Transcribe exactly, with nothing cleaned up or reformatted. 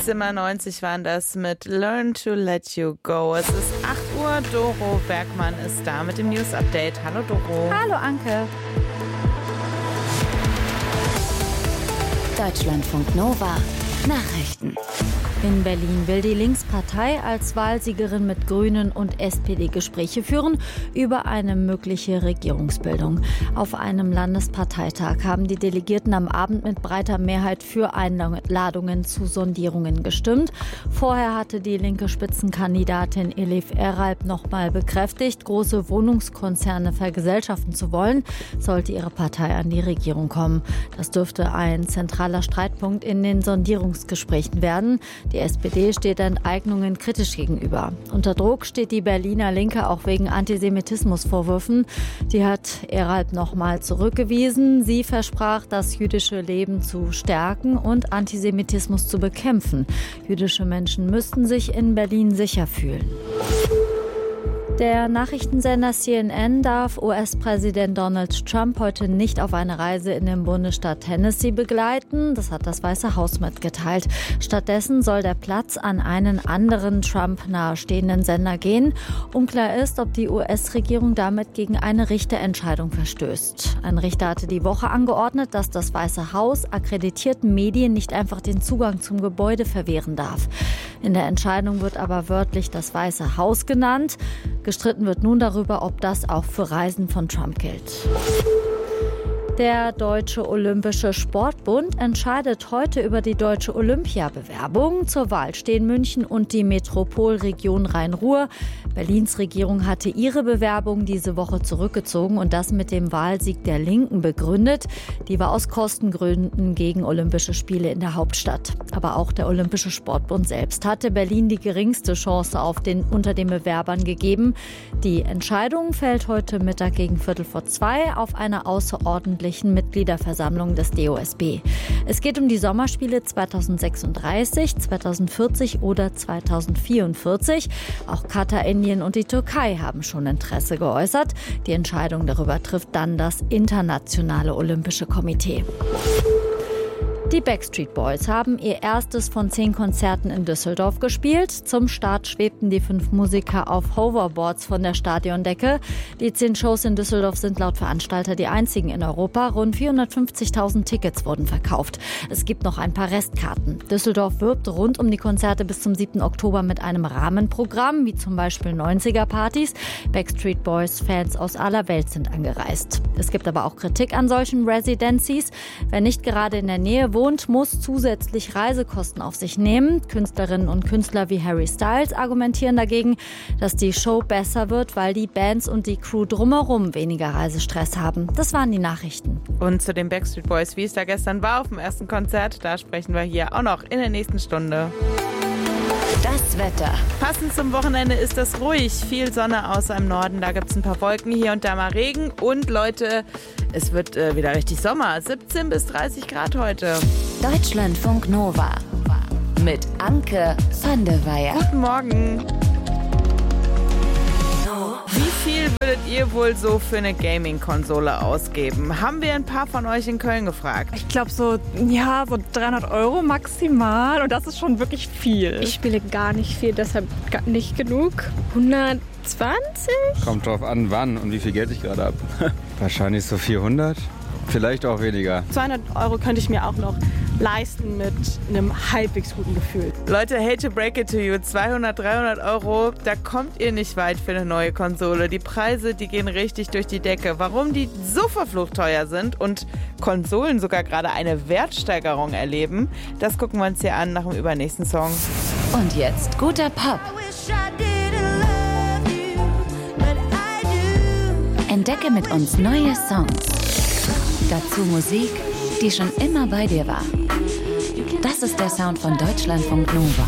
Zimmer neunzig waren das mit Learn to Let You Go. Es ist acht Uhr, Doro Bergmann ist da mit dem News Update. Hallo Doro. Hallo Anke. Deutschlandfunk Nova Nachrichten. In Berlin will die Linkspartei als Wahlsiegerin mit Grünen und S P D Gespräche führen über eine mögliche Regierungsbildung. Auf einem Landesparteitag haben die Delegierten am Abend mit breiter Mehrheit für Einladungen zu Sondierungen gestimmt. Vorher hatte die linke Spitzenkandidatin Elif Eralp noch mal bekräftigt, große Wohnungskonzerne vergesellschaften zu wollen, sollte ihre Partei an die Regierung kommen. Das dürfte ein zentraler Streitpunkt in den Sondierungsgesprächen werden. Die S P D steht Enteignungen kritisch gegenüber. Unter Druck steht die Berliner Linke auch wegen Antisemitismusvorwürfen. Die hat Eralp nochmal zurückgewiesen. Sie versprach, das jüdische Leben zu stärken und Antisemitismus zu bekämpfen. Jüdische Menschen müssten sich in Berlin sicher fühlen. Der Nachrichtensender C N N darf U S-Präsident Donald Trump heute nicht auf eine Reise in den Bundesstaat Tennessee begleiten. Das hat das Weiße Haus mitgeteilt. Stattdessen soll der Platz an einen anderen Trump nahestehenden Sender gehen. Unklar ist, ob die U S-Regierung damit gegen eine Richterentscheidung verstößt. Ein Richter hatte die Woche angeordnet, dass das Weiße Haus akkreditierten Medien nicht einfach den Zugang zum Gebäude verwehren darf. In der Entscheidung wird aber wörtlich das Weiße Haus genannt. Gestritten wird nun darüber, ob das auch für Reisen von Trump gilt. Der Deutsche Olympische Sportbund entscheidet heute über die deutsche Olympiabewerbung. Zur Wahl stehen München und die Metropolregion Rhein-Ruhr. Berlins Regierung hatte ihre Bewerbung diese Woche zurückgezogen und das mit dem Wahlsieg der Linken begründet. Die war aus Kostengründen gegen Olympische Spiele in der Hauptstadt. Aber auch der Olympische Sportbund selbst hatte Berlin die geringste Chance auf den, unter den Bewerbern gegeben. Die Entscheidung fällt heute Mittag gegen Viertel vor zwei auf einer außerordentlichen Mitgliederversammlung des D O S B. Es geht um die Sommerspiele zweitausendsechsunddreißig, zweitausendvierzig oder zweitausendvierundvierzig. Auch Katar, Indien und die Türkei haben schon Interesse geäußert. Die Entscheidung darüber trifft dann das Internationale Olympische Komitee. Die Backstreet Boys haben ihr erstes von zehn Konzerten in Düsseldorf gespielt. Zum Start schwebten die fünf Musiker auf Hoverboards von der Stadiondecke. Die zehn Shows in Düsseldorf sind laut Veranstalter die einzigen in Europa. Rund vierhundertfünfzigtausend Tickets wurden verkauft. Es gibt noch ein paar Restkarten. Düsseldorf wirbt rund um die Konzerte bis zum siebten Oktober mit einem Rahmenprogramm, wie zum Beispiel neunziger-Partys. Backstreet Boys-Fans aus aller Welt sind angereist. Es gibt aber auch Kritik an solchen Residencies. Wer nicht gerade in der Nähe wohnt, muss zusätzlich Reisekosten auf sich nehmen. Künstlerinnen und Künstler wie Harry Styles argumentieren dagegen, dass die Show besser wird, weil die Bands und die Crew drumherum weniger Reisestress haben. Das waren die Nachrichten. Und zu den Backstreet Boys, wie es da gestern war auf dem ersten Konzert, da sprechen wir hier auch noch in der nächsten Stunde. Das Wetter. Passend zum Wochenende ist das ruhig. Viel Sonne außer im Norden. Da gibt es ein paar Wolken, hier und da mal Regen. Und Leute, es wird äh, wieder richtig Sommer. siebzehn bis dreißig Grad heute. Deutschlandfunk Nova mit Anke van der Weyer. Guten Morgen. Wie viel würdet ihr wohl so für eine Gaming-Konsole ausgeben? Haben wir ein paar von euch in Köln gefragt. Ich glaube so, ja, so dreihundert Euro maximal und das ist schon wirklich viel. Ich spiele gar nicht viel, deshalb gar nicht genug. hundertzwanzig? Kommt drauf an, wann und wie viel Geld ich gerade habe. Wahrscheinlich so vierhundert, vielleicht auch weniger. zweihundert Euro könnte ich mir auch noch leisten mit einem halbwegs guten Gefühl. Leute, hate to break it to you, zweihundert, dreihundert Euro, da kommt ihr nicht weit für eine neue Konsole. Die Preise, die gehen richtig durch die Decke. Warum die so verflucht teuer sind und Konsolen sogar gerade eine Wertsteigerung erleben, das gucken wir uns hier an nach dem übernächsten Song. Und jetzt guter Pop. Entdecke mit uns neue Songs. Dazu Musik, die schon immer bei dir war. Das ist der Sound von Deutschlandfunk Nova.